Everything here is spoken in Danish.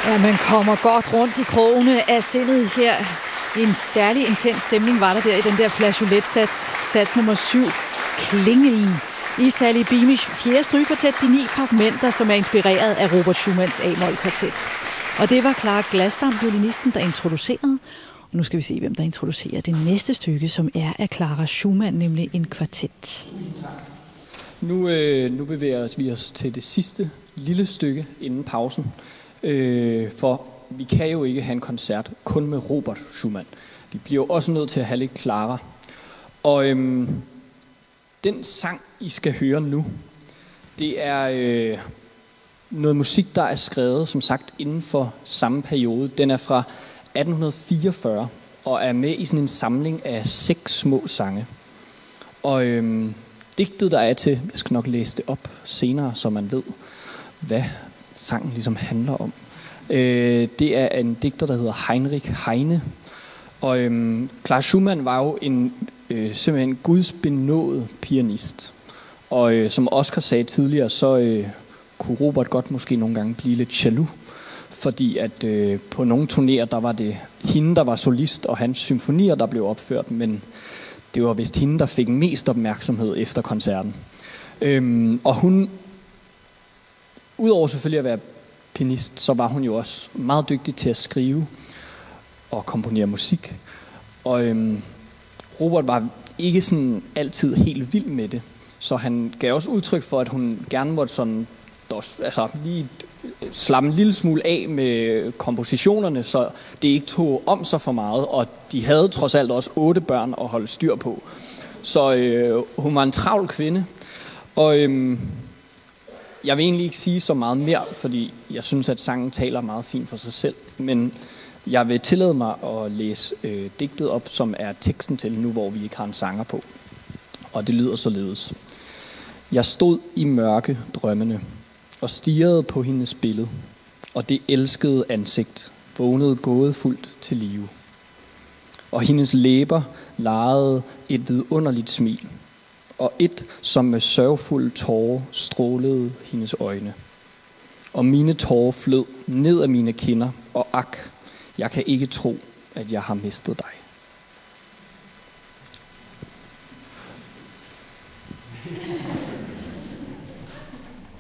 Ja, man kommer godt rundt i krogene af sindet her. En særlig intens stemning var der i den der flageolet-sats nummer 7, Klingelen, i Sally Beamish 4. strygekvartet, de 9 fragmenter, som er inspireret af Robert Schumanns A-mol-kvartet. Og det var Clara Glasdam, violinisten, der introducerede. Og nu skal vi se, hvem der introducerer det næste stykke, som er af Clara Schumann, nemlig en kvartet. Nu bevæger vi os til det sidste lille stykke inden pausen. For vi kan jo ikke have en koncert kun med Robert Schumann. Vi bliver jo også nødt til at have lidt Clara. Og den sang, I skal høre nu, det er noget musik, der er skrevet, som sagt, inden for samme periode. Den er fra 1844 og er med i sådan en samling af 6 små sange. Og digtet, der er til, jeg skal nok læse det op senere, så man ved, hvad sangen ligesom handler om. Det er en digter, der hedder Heinrich Heine. Og Clara Schumann var jo simpelthen Guds benådet pianist. Og som Oscar sagde tidligere, så kunne Robert godt måske nogle gange blive lidt jaloux. Fordi at på nogle turnéer, der var det hende, der var solist, og hans symfonier, der blev opført. Men det var vist hende, der fik mest opmærksomhed efter koncerten. Og hun, udover selvfølgelig at være pianist, så var hun jo også meget dygtig til at skrive og komponere musik. Og Robert var ikke sådan altid helt vild med det. Så han gav også udtryk for, at hun gerne måtte sådan, lige slappe en lille smule af med kompositionerne, så det ikke tog om sig for meget. Og de havde trods alt også 8 børn at holde styr på. Så hun var en travl kvinde. Og jeg vil egentlig ikke sige så meget mere, fordi jeg synes, at sangen taler meget fint for sig selv. Men jeg vil tillade mig at læse digtet op, som er teksten til nu, hvor vi ikke har en sanger på. Og det lyder således. Jeg stod i mørke drømmene og stirrede på hendes billede, og det elskede ansigt vågnede gådefuldt til live. Og hendes læber legede et vidunderligt smil, og et, som med sørgfuld tårer strålede hendes øjne. Og mine tårer flød ned af mine kinder, og ak, jeg kan ikke tro, at jeg har mistet dig.